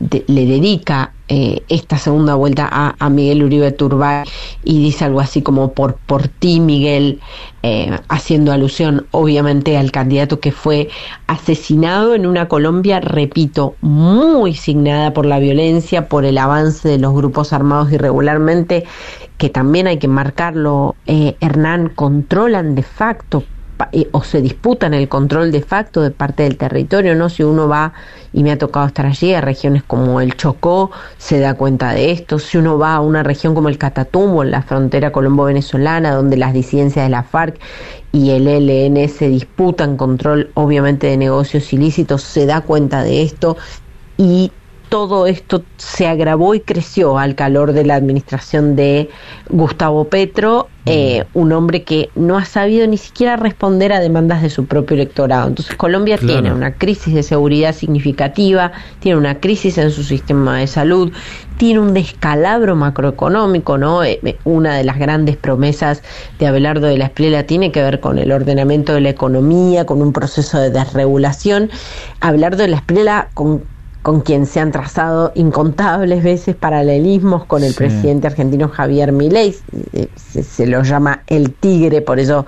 dedica esta segunda vuelta a Miguel Uribe Turbay y dice algo así como por ti, Miguel, haciendo alusión obviamente al candidato que fue asesinado en una Colombia, repito, muy signada por la violencia, por el avance de los grupos armados irregularmente, que también hay que marcarlo, Hernán, controlan de facto o se disputan el control de facto de parte del territorio, ¿no? Si uno va, y me ha tocado estar allí, a regiones como el Chocó, se da cuenta de esto. Si uno va a una región como el Catatumbo, en la frontera colombo-venezolana, donde las disidencias de la FARC y el ELN se disputan control, obviamente, de negocios ilícitos, se da cuenta de esto, y todo esto se agravó y creció al calor de la administración de Gustavo Petro, un hombre que no ha sabido ni siquiera responder a demandas de su propio electorado. Entonces Colombia tiene una crisis de seguridad significativa, tiene una crisis en su sistema de salud, tiene un descalabro macroeconómico, ¿no? Una de las grandes promesas de Abelardo de la Espriella tiene que ver con el ordenamiento de la economía, con un proceso de desregulación. Abelardo de la Espriella, con quien se han trazado incontables veces paralelismos con el presidente argentino Javier Milei, se lo llama el tigre, por eso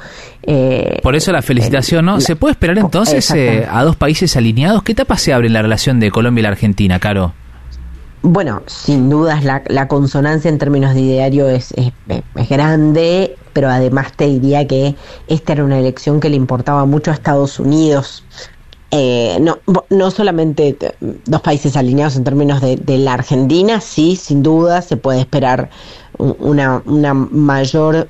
la felicitación, ¿no? ¿Se puede esperar entonces a dos países alineados? ¿Qué etapa se abre en la relación de Colombia y la Argentina, Caro? Bueno, sin dudas la consonancia en términos de ideario es grande, pero además te diría que esta era una elección que le importaba mucho a Estados Unidos. No solamente dos países alineados en términos de la Argentina, sí, sin duda se puede esperar una mayor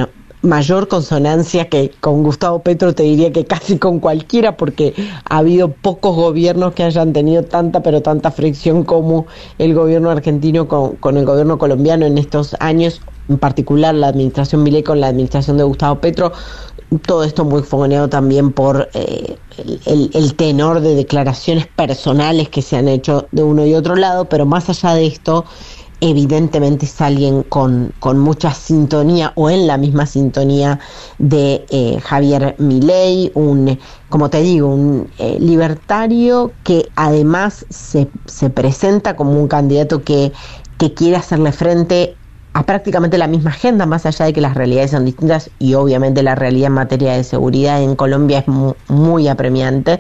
consonancia que con Gustavo Petro, te diría que casi con cualquiera, porque ha habido pocos gobiernos que hayan tenido tanta fricción como el gobierno argentino con el gobierno colombiano en estos años, en particular la administración Milei con la administración de Gustavo Petro. Todo esto muy fogoneado también por el tenor de declaraciones personales que se han hecho de uno y otro lado, pero más allá de esto, evidentemente es alguien con mucha sintonía o en la misma sintonía de Javier Milei, como te digo, un libertario que además se presenta como un candidato que quiere hacerle frente a prácticamente la misma agenda, más allá de que las realidades son distintas, y obviamente la realidad en materia de seguridad en Colombia es muy apremiante,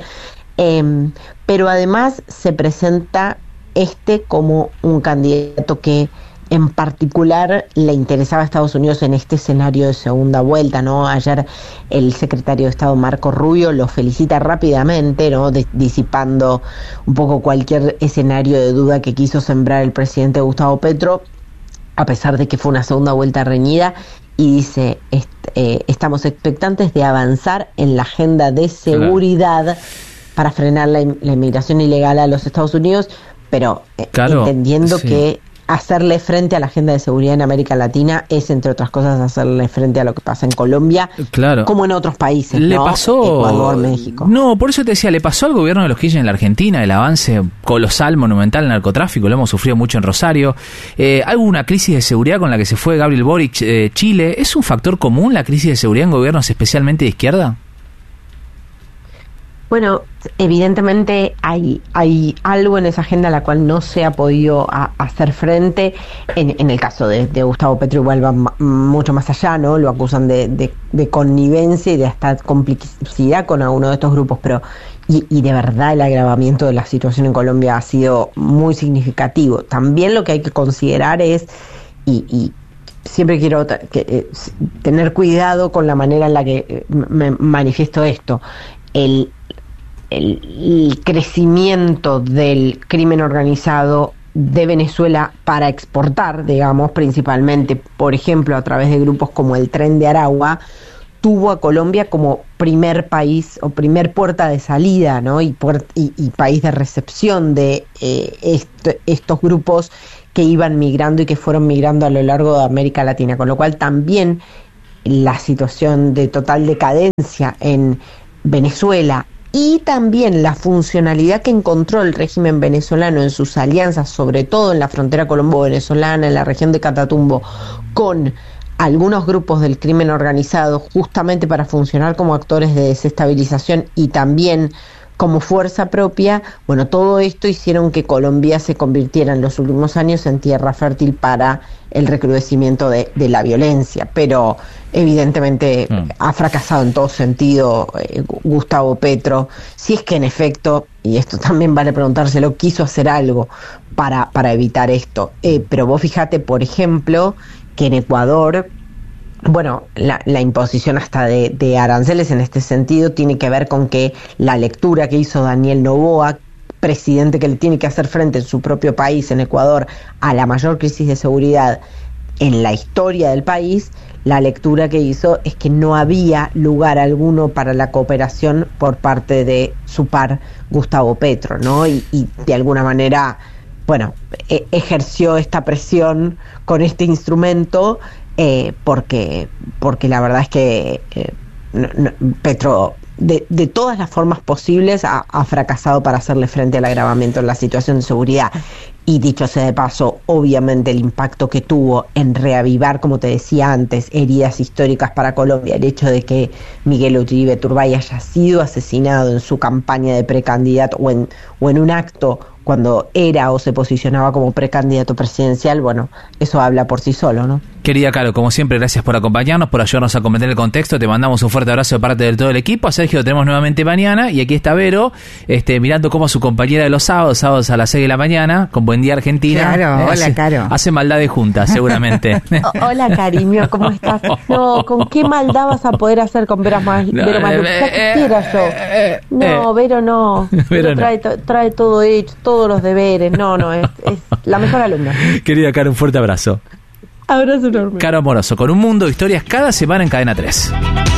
pero además se presenta como un candidato que en particular le interesaba a Estados Unidos en este escenario de segunda vuelta, ¿no? Ayer el secretario de Estado Marco Rubio lo felicita rápidamente, ¿no? Disipando un poco cualquier escenario de duda que quiso sembrar el presidente Gustavo Petro, a pesar de que fue una segunda vuelta reñida, y dice, estamos expectantes de avanzar en la agenda de seguridad para frenar la inmigración ilegal a los Estados Unidos, pero entendiendo que hacerle frente a la agenda de seguridad en América Latina es, entre otras cosas, hacerle frente a lo que pasa en Colombia, como en otros países, ¿le pasó? Ecuador, México. No, por eso te decía, le pasó al gobierno de los Kirchner en la Argentina el avance colosal, monumental en narcotráfico, lo hemos sufrido mucho en Rosario. ¿Hay una crisis de seguridad con la que se fue Gabriel Boric, Chile? ¿Es un factor común la crisis de seguridad en gobiernos especialmente de izquierda? Bueno, evidentemente hay algo en esa agenda a la cual no se ha podido hacer frente. En el caso de Gustavo Petro igual va mucho más allá, ¿no? Lo acusan de connivencia y de hasta complicidad con alguno de estos grupos, pero y de verdad el agravamiento de la situación en Colombia ha sido muy significativo. También lo que hay que considerar es, y siempre quiero tener cuidado con la manera en la que me manifiesto esto, el crecimiento del crimen organizado de Venezuela para exportar, digamos, principalmente, por ejemplo, a través de grupos como el Tren de Aragua, tuvo a Colombia como primer país o primer puerta de salida, ¿no? y país de recepción de estos grupos que iban migrando y que fueron migrando a lo largo de América Latina, con lo cual también la situación de total decadencia en Venezuela y también la funcionalidad que encontró el régimen venezolano en sus alianzas, sobre todo en la frontera colombo-venezolana, en la región de Catatumbo, con algunos grupos del crimen organizado, justamente para funcionar como actores de desestabilización y también como fuerza propia. Bueno, todo esto hicieron que Colombia se convirtiera en los últimos años en tierra fértil para el recrudecimiento de la violencia, pero evidentemente ha fracasado en todo sentido Gustavo Petro, si es que en efecto, y esto también vale preguntárselo, quiso hacer algo para evitar esto. Pero vos fíjate, por ejemplo, que en Ecuador, bueno, la imposición hasta de aranceles en este sentido tiene que ver con que la lectura que hizo Daniel Noboa, presidente que le tiene que hacer frente en su propio país, en Ecuador, a la mayor crisis de seguridad en la historia del país, la lectura que hizo es que no había lugar alguno para la cooperación por parte de su par Gustavo Petro, ¿no? Y de alguna manera, bueno, ejerció esta presión con este instrumento porque la verdad es que Petro de todas las formas posibles ha fracasado para hacerle frente al agravamiento en la situación de seguridad. Y dicho sea de paso, obviamente el impacto que tuvo en reavivar, como te decía antes, heridas históricas para Colombia, el hecho de que Miguel Uribe Turbay haya sido asesinado en su campaña de precandidato o en un acto cuando era o se posicionaba como precandidato presidencial, bueno, eso habla por sí solo, ¿no? Querida Caro, como siempre, gracias por acompañarnos, por ayudarnos a comprender el contexto. Te mandamos un fuerte abrazo de parte de todo el equipo. A Sergio lo tenemos nuevamente mañana y aquí está Vero, mirando cómo su compañera de los sábados a las 6 de la mañana, con Buen Día Argentina. Claro, hola, Caro. Hace maldades juntas, seguramente. Hola, cariño, ¿cómo estás? No, ¿con qué maldad vas a poder hacer con Vero Maluz? Ya quisiera yo. No, Vero no. Vero no. Trae todo hecho, todos los deberes. No, es la mejor alumna. Querida Caro, un fuerte abrazo. Abrazo enorme. Caro Amoroso, con un mundo de historias cada semana en Cadena 3.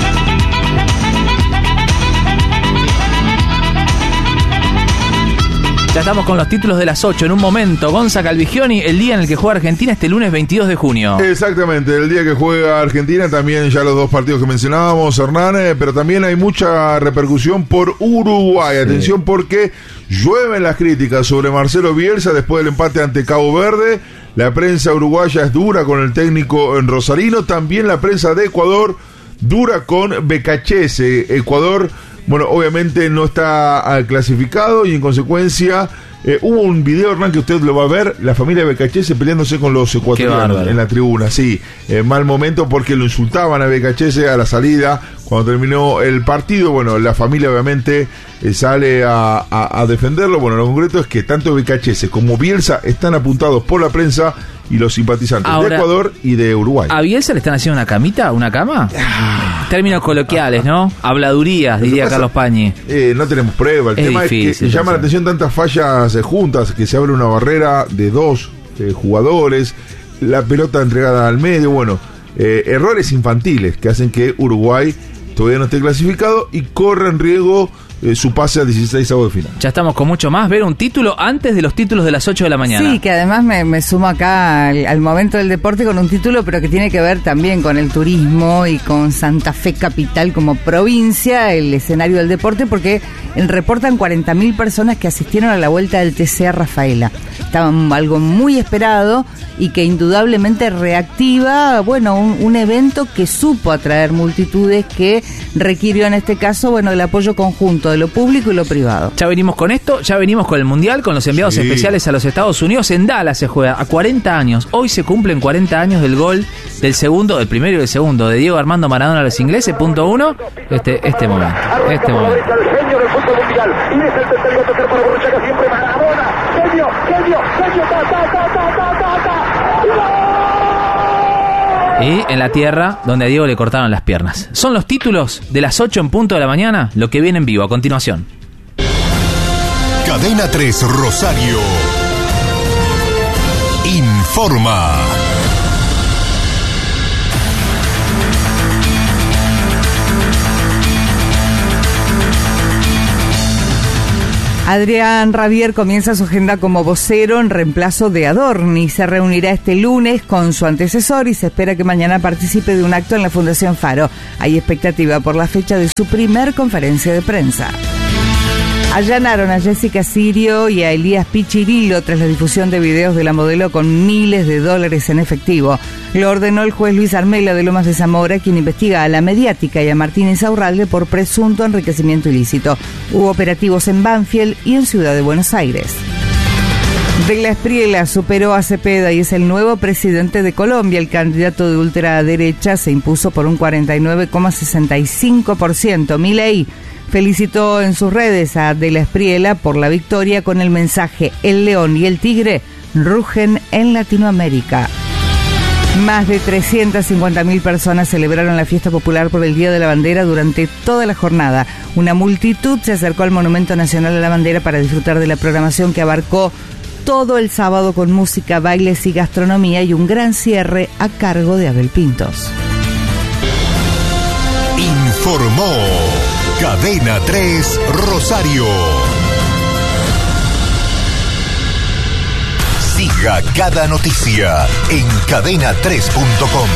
Ya estamos con los títulos de las 8 en un momento. Gonza Calvigioni, el día en el que juega Argentina este lunes 22 de junio. Exactamente, el día que juega Argentina, también ya los dos partidos que mencionábamos, Hernán, pero también hay mucha repercusión por Uruguay. Atención, porque llueven las críticas sobre Marcelo Bielsa después del empate ante Cabo Verde. La prensa uruguaya es dura con el técnico en Rosarino, también la prensa de Ecuador dura con Becachese. Ecuador, bueno, obviamente no está clasificado y en consecuencia hubo un video, Hernán, que usted lo va a ver, la familia Becachese peleándose con los ecuatorianos en la tribuna. Sí, mal momento porque lo insultaban a Becachese a la salida cuando terminó el partido. Bueno, la familia obviamente sale a defenderlo. Bueno, lo concreto es que tanto Becachese como Bielsa están apuntados por la prensa y los simpatizantes de Ecuador y de Uruguay. ¿A Bielsa le están haciendo una camita, una cama? Términos coloquiales, ¿no? Habladurías, diría Carlos Pañi. No tenemos prueba. El tema es que llama la atención tantas fallas juntas, que se abre una barrera de dos jugadores, la pelota entregada al medio, bueno, errores infantiles que hacen que Uruguay todavía no esté clasificado y corre en riesgo su pase a 16avos de final. Ya estamos con mucho más. Ver un título antes de los títulos de las 8 de la mañana. Sí, que además me sumo acá al momento del deporte con un título, pero que tiene que ver también con el turismo y con Santa Fe capital como provincia, el escenario del deporte, porque reportan 40.000 personas que asistieron a la vuelta del TC Rafaela. Estaba algo muy esperado y que indudablemente reactiva, bueno, un evento que supo atraer multitudes, que requirió en este caso, bueno, el apoyo conjunto de lo público y lo privado. Ya venimos con esto, ya venimos con el Mundial, con los enviados especiales a los Estados Unidos. En Dallas se juega a 40 años. Hoy se cumplen 40 años del gol del primero y del segundo, de Diego Armando Maradona a los ingleses. Punto 1, este momento. El genio del fútbol mundial. Y es el tercero a tocar para Borruchaga, siempre Maradona. Genio, Y en la tierra, donde a Diego le cortaron las piernas. Son los títulos de las 8 en punto de la mañana, lo que viene en vivo a continuación. Cadena 3 Rosario informa. Adrián Rabier comienza su agenda como vocero en reemplazo de Adorni. Se reunirá este lunes con su antecesor y se espera que mañana participe de un acto en la Fundación Faro. Hay expectativa por la fecha de su primer conferencia de prensa. Allanaron a Jessica Sirio y a Elías Pichirilo tras la difusión de videos de la modelo con miles de dólares en efectivo. Lo ordenó el juez Luis Armela de Lomas de Zamora, quien investiga a La Mediática y a Martín Insaurralde por presunto enriquecimiento ilícito. Hubo operativos en Banfield y en Ciudad de Buenos Aires. De la Espriella superó a Cepeda y es el nuevo presidente de Colombia. El candidato de ultraderecha se impuso por un 49,65%. Milei felicitó en sus redes a De la Espriella por la victoria con el mensaje: el león y el tigre rugen en Latinoamérica. Más de 350.000 personas celebraron la fiesta popular por el Día de la Bandera durante toda la jornada. Una multitud se acercó al Monumento Nacional a la Bandera para disfrutar de la programación que abarcó todo el sábado con música, bailes y gastronomía, y un gran cierre a cargo de Abel Pintos. Informó Cadena 3 Rosario. Siga cada noticia en cadena3.com.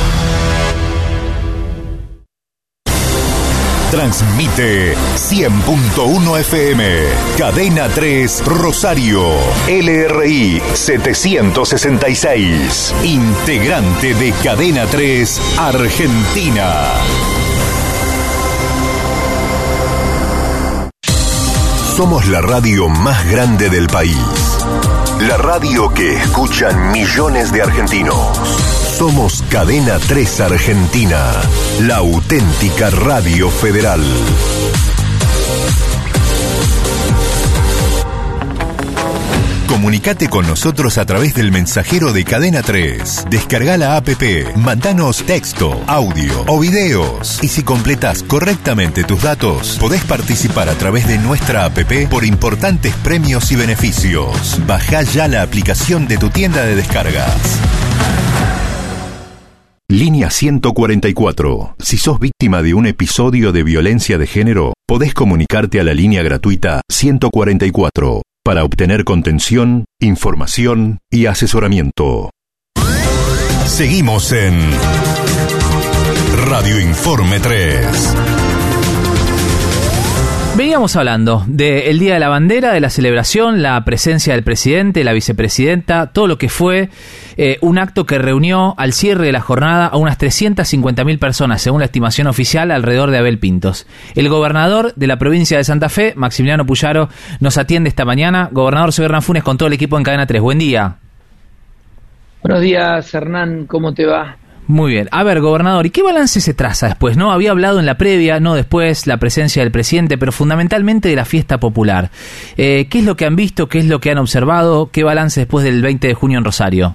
Transmite 100.1 FM, Cadena 3 Rosario, LRI 766, integrante de Cadena 3 Argentina. Somos la radio más grande del país. La radio que escuchan millones de argentinos. Somos Cadena 3 Argentina, la auténtica radio federal. Comunicate con nosotros a través del mensajero de Cadena 3. Descarga la APP, mandanos texto, audio o videos. Y si completas correctamente tus datos, podés participar a través de nuestra APP por importantes premios y beneficios. Bajá ya la aplicación de tu tienda de descargas. Línea 144. Si sos víctima de un episodio de violencia de género, podés comunicarte a la línea gratuita 144 para obtener contención, información y asesoramiento. Seguimos en Radio Informe 3. Veníamos hablando del Día de la Bandera, de la celebración, la presencia del presidente, la vicepresidenta, todo lo que fue un acto que reunió al cierre de la jornada a unas 350.000 personas, según la estimación oficial, alrededor de Abel Pintos. El gobernador de la provincia de Santa Fe, Maximiliano Puyaro, nos atiende esta mañana. Gobernador, soy Hernán Funes con todo el equipo en Cadena 3. Buen día. Buenos días, Hernán, ¿cómo te va? Muy bien. A ver, gobernador, ¿y qué balance se traza después? ¿No? Había hablado en la previa, no después, la presencia del presidente, pero fundamentalmente de la fiesta popular. ¿Qué es lo que han visto? ¿Qué es lo que han observado? ¿Qué balance después del 20 de junio en Rosario?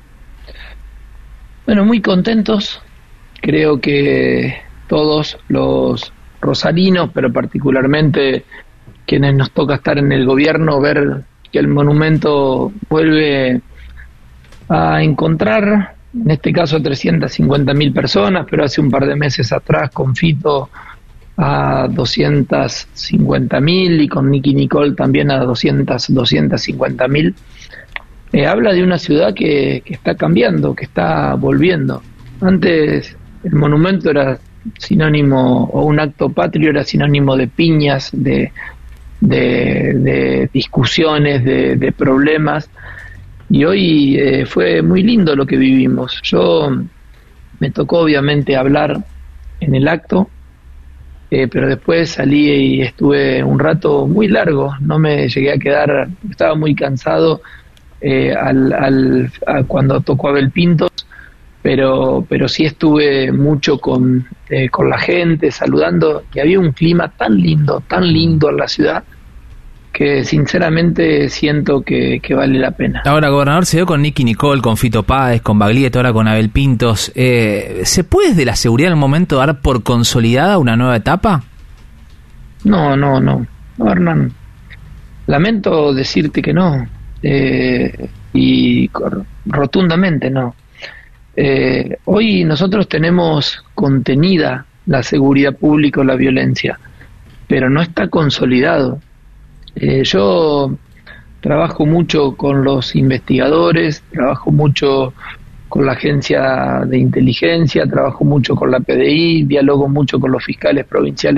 Bueno, muy contentos. Creo que todos los rosarinos, pero particularmente quienes nos toca estar en el gobierno, ver que el monumento vuelve a encontrar, en este caso 350.000 personas, pero hace un par de meses atrás con Fito a 250.000 y con Nicky Nicole también a 250.000. Habla de una ciudad que está cambiando, que está volviendo. Antes el monumento era sinónimo, o un acto patrio era sinónimo de piñas, de discusiones, de problemas. Y hoy fue muy lindo lo que vivimos. Me tocó obviamente hablar en el acto, pero después salí y estuve un rato muy largo, no me llegué a quedar, estaba muy cansado cuando tocó Abel Pintos, pero sí estuve mucho con la gente, saludando, y había un clima tan lindo en la ciudad, que sinceramente siento que vale la pena. Ahora, gobernador, se dio con Nicky Nicole, con Fito Páez, con Baglietto, ahora con Abel Pintos. ¿Se puede desde la seguridad en un momento dar por consolidada una nueva etapa? No, Hernán. Lamento decirte que no. Y rotundamente no. Hoy nosotros tenemos contenida la seguridad pública o la violencia, pero no está consolidado. Yo trabajo mucho con los investigadores, trabajo mucho con la agencia de inteligencia, trabajo mucho con la PDI, dialogo mucho con los fiscales provinciales